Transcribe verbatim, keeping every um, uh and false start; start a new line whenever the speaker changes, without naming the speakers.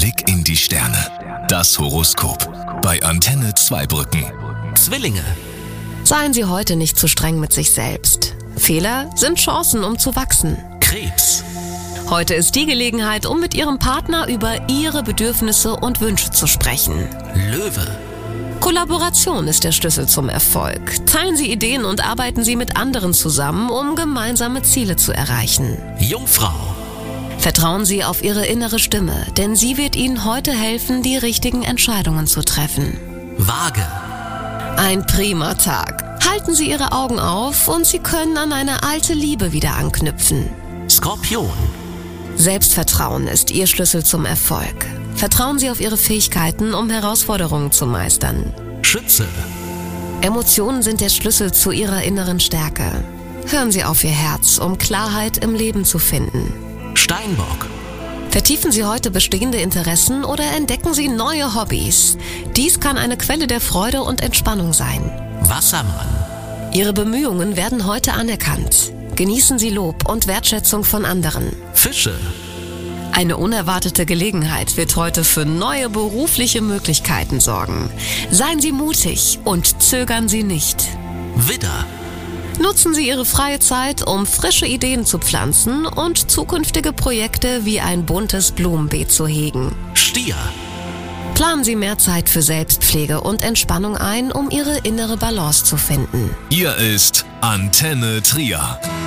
Blick in die Sterne. Das Horoskop bei Antenne Zweibrücken.
Zwillinge.
Seien Sie heute nicht zu streng mit sich selbst. Fehler sind Chancen, um zu wachsen.
Krebs.
Heute ist die Gelegenheit, um mit Ihrem Partner über Ihre Bedürfnisse und Wünsche zu sprechen.
Löwe.
Kollaboration ist der Schlüssel zum Erfolg. Teilen Sie Ideen und arbeiten Sie mit anderen zusammen, um gemeinsame Ziele zu erreichen.
Jungfrau.
Vertrauen Sie auf Ihre innere Stimme, denn sie wird Ihnen heute helfen, die richtigen Entscheidungen zu treffen.
Waage.
Ein prima Tag. Halten Sie Ihre Augen auf und Sie können an eine alte Liebe wieder anknüpfen.
Skorpion.
Selbstvertrauen ist Ihr Schlüssel zum Erfolg. Vertrauen Sie auf Ihre Fähigkeiten, um Herausforderungen zu meistern.
Schütze.
Emotionen sind der Schlüssel zu Ihrer inneren Stärke. Hören Sie auf Ihr Herz, um Klarheit im Leben zu finden.
Steinbock.
Vertiefen Sie heute bestehende Interessen oder entdecken Sie neue Hobbys. Dies kann eine Quelle der Freude und Entspannung sein.
Wassermann.
Ihre Bemühungen werden heute anerkannt. Genießen Sie Lob und Wertschätzung von anderen.
Fische.
Eine unerwartete Gelegenheit wird heute für neue berufliche Möglichkeiten sorgen. Seien Sie mutig und zögern Sie nicht.
Widder.
Nutzen Sie Ihre freie Zeit, um frische Ideen zu pflanzen und zukünftige Projekte wie ein buntes Blumenbeet zu hegen.
Stier.
Planen Sie mehr Zeit für Selbstpflege und Entspannung ein, um Ihre innere Balance zu finden.
Hier ist Antenne Trier.